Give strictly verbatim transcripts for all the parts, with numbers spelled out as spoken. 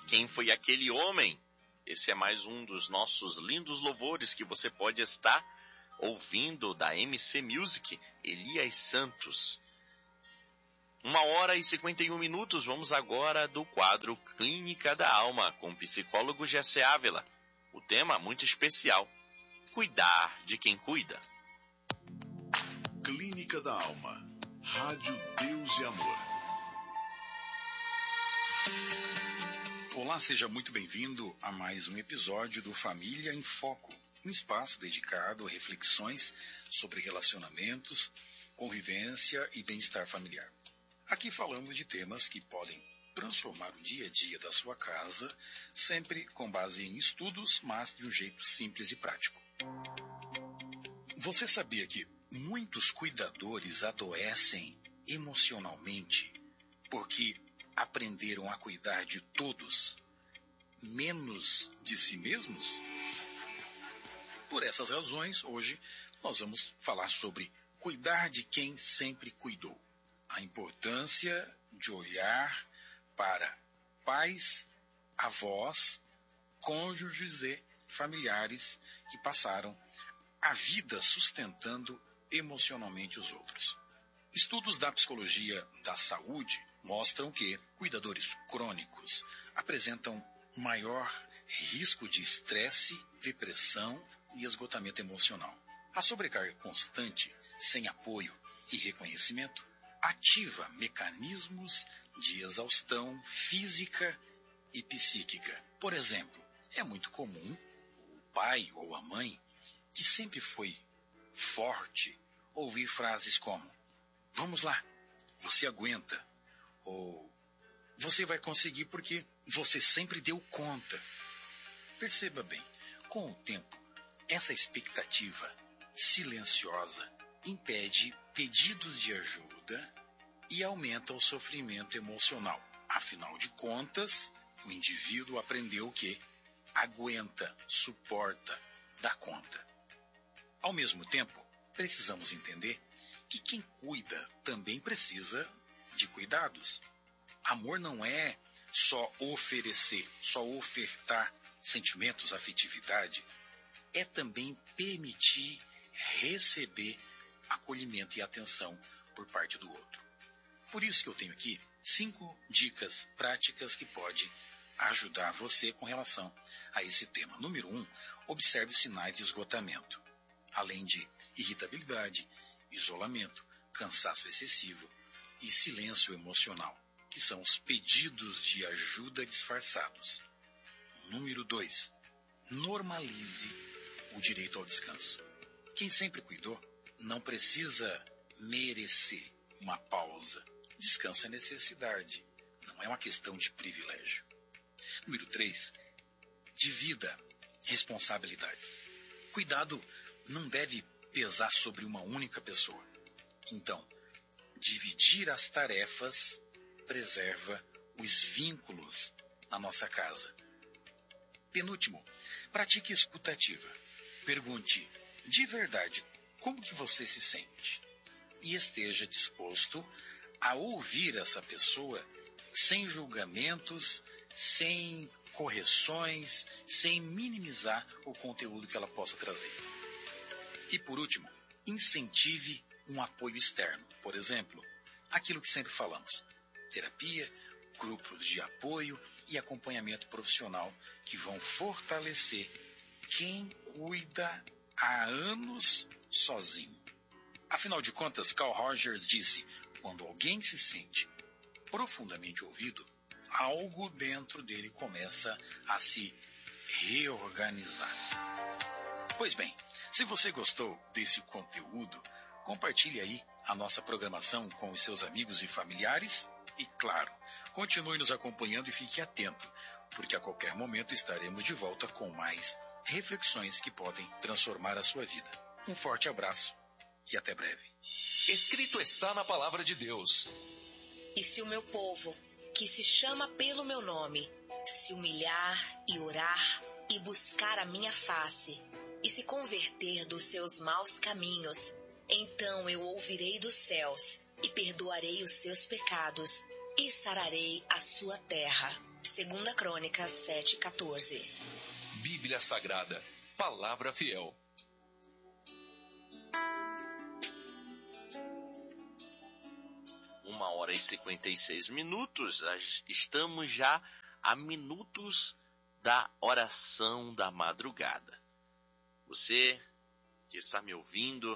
Quem foi aquele homem? Esse é mais um dos nossos lindos louvores que você pode estar ouvindo da M C Music, Elias Santos. Uma hora e cinquenta e um minutos, vamos agora do quadro Clínica da Alma, com o psicólogo Jessé Ávila. O tema muito especial, cuidar de quem cuida. Clínica da Alma, Rádio Deus e Amor. Olá, seja muito bem-vindo a mais um episódio do Família em Foco, um espaço dedicado a reflexões sobre relacionamentos, convivência e bem-estar familiar. Aqui falamos de temas que podem transformar o dia a dia da sua casa, sempre com base em estudos, mas de um jeito simples e prático. Você sabia que muitos cuidadores adoecem emocionalmente porque aprenderam a cuidar de todos, menos de si mesmos? Por essas razões, hoje nós vamos falar sobre cuidar de quem sempre cuidou. A importância de olhar para pais, avós, cônjuges e familiares que passaram a vida sustentando emocionalmente os outros. Estudos da psicologia da saúde mostram que cuidadores crônicos apresentam maior risco de estresse, depressão e esgotamento emocional. A sobrecarga constante, sem apoio e reconhecimento, ativa mecanismos de exaustão física e psíquica. Por exemplo, é muito comum o pai ou a mãe, que sempre foi forte, ouvir frases como: "Vamos lá, você aguenta", ou "Você vai conseguir porque você sempre deu conta". Perceba bem, com o tempo, essa expectativa silenciosa impede pedidos de ajuda e aumenta o sofrimento emocional. Afinal de contas, o indivíduo aprendeu que aguenta, suporta, dá conta. Ao mesmo tempo, precisamos entender que quem cuida também precisa de cuidados. Amor não é só oferecer, só ofertar sentimentos, afetividade. É também permitir receber acolhimento e atenção por parte do outro. Por isso que eu tenho aqui cinco dicas práticas que podem ajudar você com relação a esse tema. Número um, observe sinais de esgotamento, além de irritabilidade, isolamento, cansaço excessivo e silêncio emocional, que são os pedidos de ajuda disfarçados. Número dois, normalize o direito ao descanso. Quem sempre cuidou não precisa merecer uma pausa. Descanso é necessidade, não é uma questão de privilégio. Número três, divida responsabilidades. Cuidado não deve pesar sobre uma única pessoa. Então, dividir as tarefas preserva os vínculos na nossa casa. Penúltimo, pratique escuta ativa. Pergunte de verdade como que você se sente e esteja disposto a ouvir essa pessoa sem julgamentos, sem correções, sem minimizar o conteúdo que ela possa trazer. E por último, incentive um apoio externo. Por exemplo, aquilo que sempre falamos: terapia, grupos de apoio e acompanhamento profissional que vão fortalecer quem cuida há anos sozinho. Afinal de contas, Carl Rogers disse: quando alguém se sente profundamente ouvido, algo dentro dele começa a se reorganizar. Pois bem, se você gostou desse conteúdo, compartilhe aí a nossa programação com os seus amigos e familiares e, claro, continue nos acompanhando e fique atento, porque a qualquer momento estaremos de volta com mais reflexões que podem transformar a sua vida. Um forte abraço e até breve. Escrito está na palavra de Deus: e se o meu povo, que se chama pelo meu nome, se humilhar e orar e buscar a minha face, e se converter dos seus maus caminhos, então eu ouvirei dos céus e perdoarei os seus pecados e sararei a sua terra. Segunda Crônicas sete, quatorze. Bíblia Sagrada, Palavra Fiel. Uma hora e cinquenta e seis minutos. Estamos já a minutos da oração da madrugada. Você que está me ouvindo,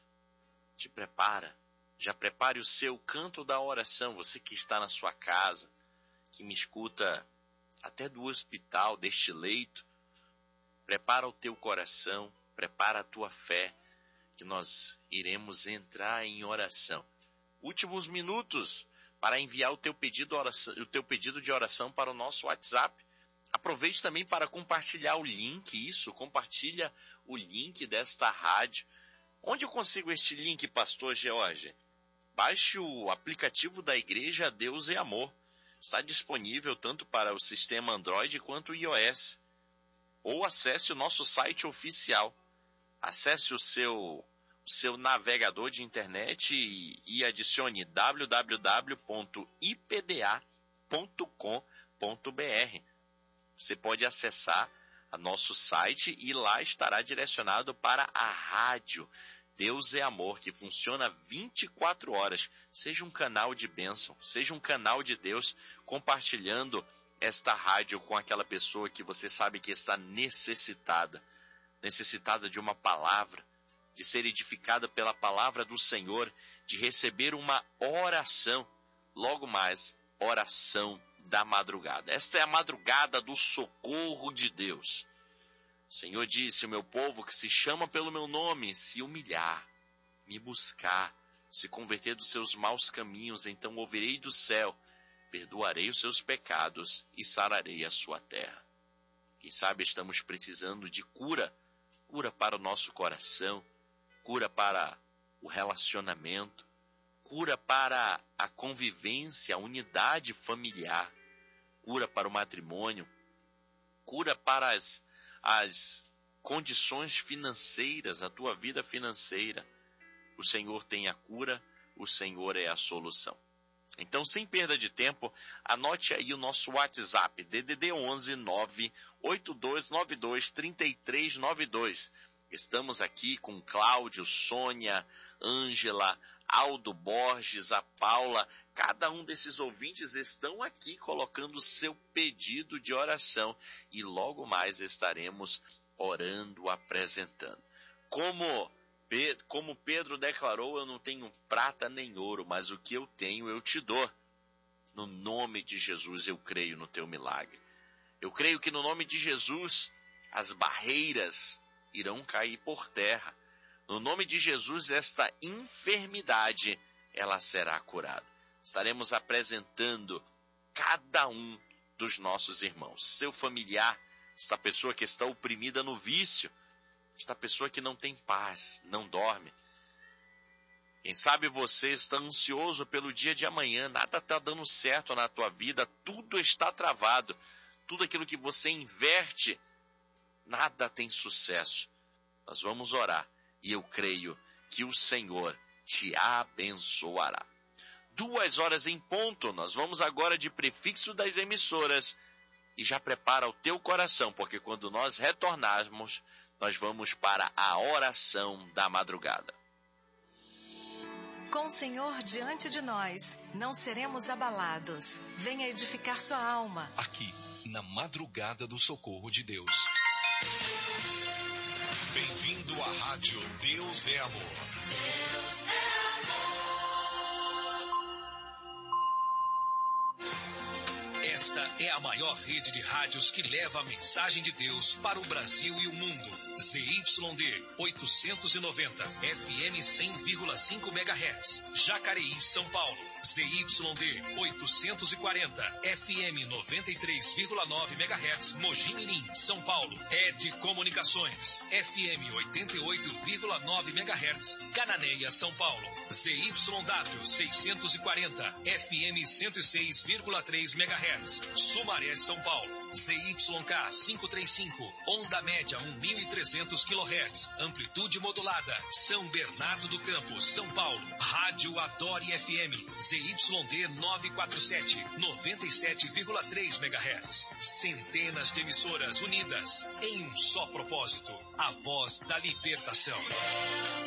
te prepara. Já prepare o seu canto da oração. Você que está na sua casa, que me escuta até do hospital, deste leito, prepara o teu coração, prepara a tua fé, que nós iremos entrar em oração. Últimos minutos para enviar o teu pedido, oração, o teu pedido de oração para o nosso WhatsApp. Aproveite também para compartilhar o link, isso, compartilha o link desta rádio. Onde eu consigo este link, pastor George? Baixe o aplicativo da Igreja Deus é Amor. Está disponível tanto para o sistema Android quanto o iOS. Ou acesse o nosso site oficial. Acesse o seu, o seu navegador de internet e, e adicione w w w ponto i p d a ponto com ponto b r. Você pode acessar o nosso site e lá estará direcionado para a rádio Deus é Amor, que funciona vinte e quatro horas. Seja um canal de bênção, seja um canal de Deus, compartilhando esta rádio com aquela pessoa que você sabe que está necessitada, necessitada de uma palavra, de ser edificada pela palavra do Senhor, de receber uma oração, logo mais, oração da madrugada. Esta é a madrugada do socorro de Deus. O Senhor disse: o meu povo que se chama pelo meu nome, se humilhar, me buscar, se converter dos seus maus caminhos, então ouvirei do céu, perdoarei os seus pecados e sararei a sua terra. Quem sabe estamos precisando de cura, cura para o nosso coração, cura para o relacionamento, cura para a convivência, a unidade familiar, cura para o matrimônio, cura para as as condições financeiras, a tua vida financeira. O Senhor tem a cura, o Senhor é a solução. Então, sem perda de tempo, anote aí o nosso WhatsApp, D D D onze nove oito dois nove dois três três nove dois. Estamos aqui com Cláudio, Sônia, Ângela, Aldo Borges, a Paula. Cada um desses ouvintes estão aqui colocando o seu pedido de oração e logo mais estaremos orando, apresentando. Como, como Pedro declarou, eu não tenho prata nem ouro, mas o que eu tenho eu te dou. No nome de Jesus eu creio no teu milagre. Eu creio que no nome de Jesus as barreiras irão cair por terra. No nome de Jesus, esta enfermidade, ela será curada. Estaremos apresentando cada um dos nossos irmãos. Seu familiar, esta pessoa que está oprimida no vício, esta pessoa que não tem paz, não dorme. Quem sabe você está ansioso pelo dia de amanhã, nada está dando certo na tua vida, tudo está travado. Tudo aquilo que você inverte, nada tem sucesso. Nós vamos orar. E eu creio que o Senhor te abençoará. Duas horas em ponto, nós vamos agora de prefixo das emissoras. E já prepara o teu coração, porque quando nós retornarmos, nós vamos para a oração da madrugada. Com o Senhor diante de nós, não seremos abalados. Venha edificar sua alma. Aqui, na madrugada do socorro de Deus. Bem-vindo à rádio Deus é Amor. Deus é Esta é a maior rede de rádios que leva a mensagem de Deus para o Brasil e o mundo. Z Y D oitocentos e noventa, F M cem vírgula cinco megahertz, Jacareí, São Paulo. Z Y D oitocentos e quarenta, F M noventa e três vírgula nove megahertz, Mogi Mirim, São Paulo. Ed Comunicações, F M oitenta e oito vírgula nove megahertz, Cananéia, São Paulo. Z Y W seiscentos e quarenta, F M cento e seis vírgula três megahertz. megahertz. Sumaré, São Paulo. Z Y K quinhentos e trinta e cinco, onda média mil e trezentos quilohertz, amplitude modulada. São Bernardo do Campo, São Paulo. Rádio Adore F M, Z Y D novecentos e quarenta e sete, noventa e sete vírgula três megahertz. Centenas de emissoras unidas em um só propósito, a voz da libertação.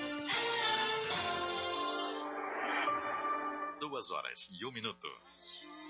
Duas horas e um minuto.